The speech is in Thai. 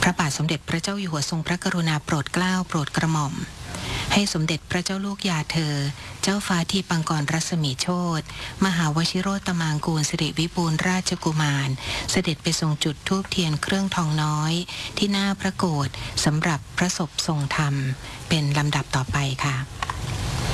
ระบาทสมเด็จพระเจ้าอยู่หัวทรงพระกรุณาโปรดเกล้าโปรดกระหม่อมให้สมเด็จพระเจ้าลูกยาเธอเจ้าฟ้าทีปังกรรัศมีโชติมหาวชิโรตมางกูลสิริวิบูลย์ราชกุมารเสด็จไปทรงจุดธูปเทียนเครื่องทองน้อยที่หน้าพระโกฐสำหรับพระศพทรงธรรมเป็นลำดับต่อไปค่ะ